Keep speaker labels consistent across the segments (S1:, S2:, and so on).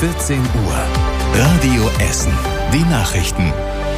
S1: 14 Uhr. Radio Essen. Die Nachrichten.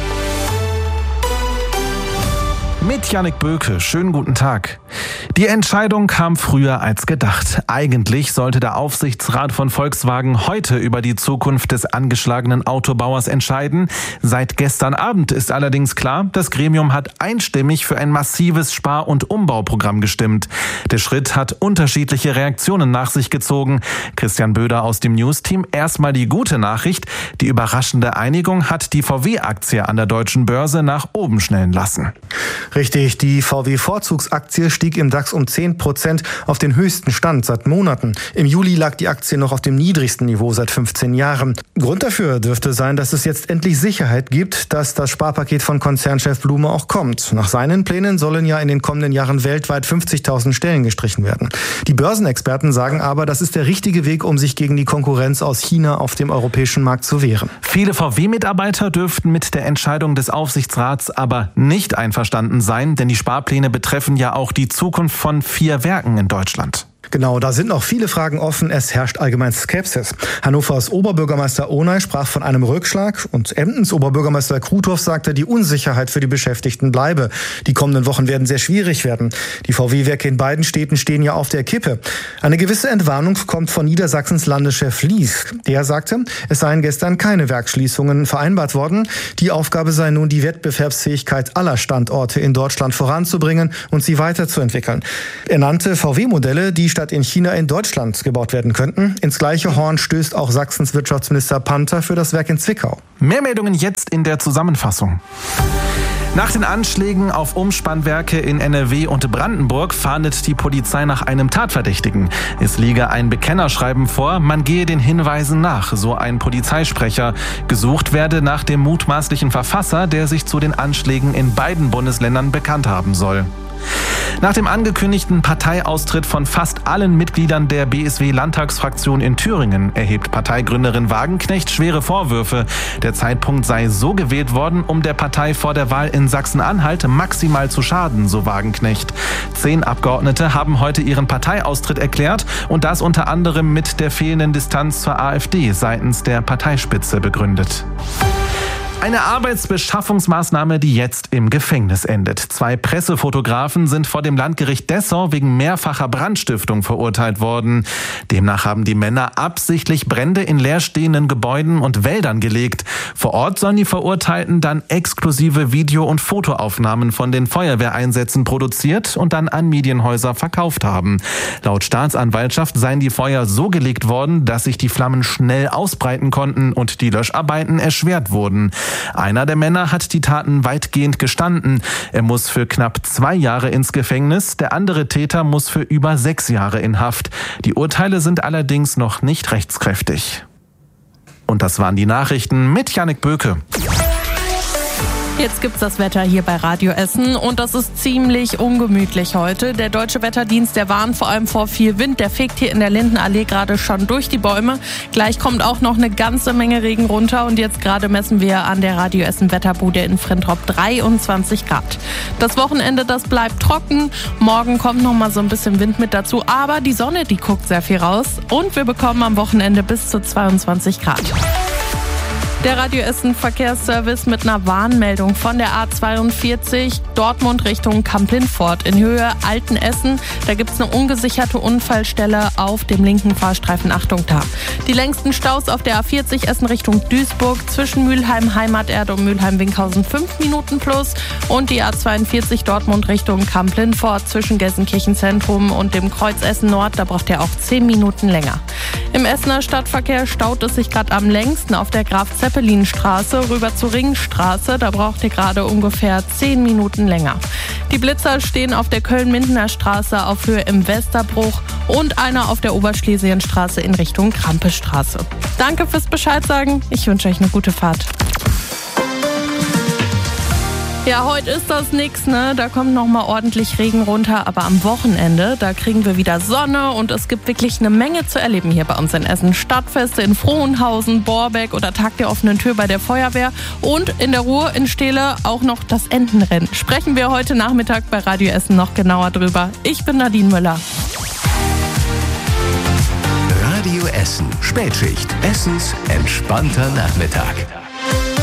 S2: Mit Jannik Böke, schönen guten Tag. Die Entscheidung kam früher als gedacht. Eigentlich sollte der Aufsichtsrat von Volkswagen heute über die Zukunft des angeschlagenen Autobauers entscheiden. Seit gestern Abend ist allerdings klar, das Gremium hat einstimmig für ein massives Spar- und Umbauprogramm gestimmt. Der Schritt hat unterschiedliche Reaktionen nach sich gezogen. Christian Böder aus dem News-Team. Erstmal die gute Nachricht. Die überraschende Einigung hat die VW-Aktie an der deutschen Börse nach oben schnellen lassen.
S3: Richtig, die VW-Vorzugsaktie stieg im DAX um 10% auf den höchsten Stand seit Monaten. Im Juli lag die Aktie noch auf dem niedrigsten Niveau seit 15 Jahren. Grund dafür dürfte sein, dass es jetzt endlich Sicherheit gibt, dass das Sparpaket von Konzernchef Blume auch kommt. Nach seinen Plänen sollen ja in den kommenden Jahren weltweit 50.000 Stellen gestrichen werden. Die Börsenexperten sagen aber, das ist der richtige Weg, um sich gegen die Konkurrenz aus China auf dem europäischen Markt zu wehren.
S2: Viele VW-Mitarbeiter dürften mit der Entscheidung des Aufsichtsrats aber nicht einverstanden sein, denn die Sparpläne betreffen ja auch die Zukunft von 4 Werken in Deutschland.
S3: Genau, da sind noch viele Fragen offen. Es herrscht allgemein Skepsis. Hannovers Oberbürgermeister Onay sprach von einem Rückschlag und Emdens Oberbürgermeister Kruthoff sagte, die Unsicherheit für die Beschäftigten bleibe. Die kommenden Wochen werden sehr schwierig werden. Die VW-Werke in beiden Städten stehen ja auf der Kippe. Eine gewisse Entwarnung kommt von Niedersachsens Landeschef Lies. Der sagte, es seien gestern keine Werksschließungen vereinbart worden. Die Aufgabe sei nun, die Wettbewerbsfähigkeit aller Standorte in Deutschland voranzubringen und sie weiterzuentwickeln. Er nannte VW-Modelle, die statt in China in Deutschland gebaut werden könnten. Ins gleiche Horn stößt auch Sachsens Wirtschaftsminister Panther für das Werk in Zwickau.
S2: Mehr Meldungen jetzt in der Zusammenfassung. Nach den Anschlägen auf Umspannwerke in NRW und Brandenburg fahndet die Polizei nach einem Tatverdächtigen. Es liege ein Bekennerschreiben vor, man gehe den Hinweisen nach, so ein Polizeisprecher. Gesucht werde nach dem mutmaßlichen Verfasser, der sich zu den Anschlägen in beiden Bundesländern bekannt haben soll. Nach dem angekündigten Parteiaustritt von fast allen Mitgliedern der BSW-Landtagsfraktion in Thüringen erhebt Parteigründerin Wagenknecht schwere Vorwürfe. Der Zeitpunkt sei so gewählt worden, um der Partei vor der Wahl in Sachsen-Anhalt maximal zu schaden, so Wagenknecht. 10 Abgeordnete haben heute ihren Parteiaustritt erklärt und das unter anderem mit der fehlenden Distanz zur AfD seitens der Parteispitze begründet. Eine Arbeitsbeschaffungsmaßnahme, die jetzt im Gefängnis endet. 2 Pressefotografen sind vor dem Landgericht Dessau wegen mehrfacher Brandstiftung verurteilt worden. Demnach haben die Männer absichtlich Brände in leerstehenden Gebäuden und Wäldern gelegt. Vor Ort sollen die Verurteilten dann exklusive Video- und Fotoaufnahmen von den Feuerwehreinsätzen produziert und dann an Medienhäuser verkauft haben. Laut Staatsanwaltschaft seien die Feuer so gelegt worden, dass sich die Flammen schnell ausbreiten konnten und die Löscharbeiten erschwert wurden. Einer der Männer hat die Taten weitgehend gestanden. Er muss für knapp 2 Jahre ins Gefängnis. Der andere Täter muss für über 6 Jahre in Haft. Die Urteile sind allerdings noch nicht rechtskräftig. Und das waren die Nachrichten mit Jannik Böke.
S4: Jetzt gibt's das Wetter hier bei Radio Essen und das ist ziemlich ungemütlich heute. Der Deutsche Wetterdienst, der warnt vor allem vor viel Wind. Der fegt hier in der Lindenallee gerade schon durch die Bäume. Gleich kommt auch noch eine ganze Menge Regen runter und jetzt gerade messen wir an der Radio Essen Wetterbude in Frintrop 23 Grad. Das Wochenende, das bleibt trocken. Morgen kommt noch mal so ein bisschen Wind mit dazu, aber die Sonne, die guckt sehr viel raus und wir bekommen am Wochenende bis zu 22 Grad. Der Radio Essen Verkehrsservice mit einer Warnmeldung von der A42 Dortmund Richtung Kamp-Lintfort in Höhe Altenessen. Da gibt es eine ungesicherte Unfallstelle auf dem linken Fahrstreifen. Achtung da. Die längsten Staus auf der A40 Essen Richtung Duisburg zwischen Mülheim Heimaterde und Mülheim-Winkhausen 5 Minuten plus und die A42 Dortmund Richtung Kamp-Lintfort zwischen Gelsenkirchen Zentrum und dem Kreuz Essen Nord. Da braucht ihr auch 10 Minuten länger. Im Essener Stadtverkehr staut es sich gerade am längsten auf der Graf-Zeppelin-Straße rüber zur Ringstraße. Da braucht ihr gerade ungefähr 10 Minuten länger. Die Blitzer stehen auf der Köln-Mindener Straße auf Höhe im Westerbruch und einer auf der Oberschlesienstraße in Richtung Krampestraße. Danke fürs Bescheid sagen. Ich wünsche euch eine gute Fahrt. Ja, heute ist das nix, ne? Da kommt noch mal ordentlich Regen runter, aber am Wochenende, da kriegen wir wieder Sonne und es gibt wirklich eine Menge zu erleben hier bei uns in Essen. Stadtfeste in Frohnhausen, Borbeck oder Tag der offenen Tür bei der Feuerwehr und in der Ruhr in Steele auch noch das Entenrennen. Sprechen wir heute Nachmittag bei Radio Essen noch genauer drüber. Ich bin Nadine Müller.
S1: Radio Essen. Spätschicht. Essens entspannter Nachmittag.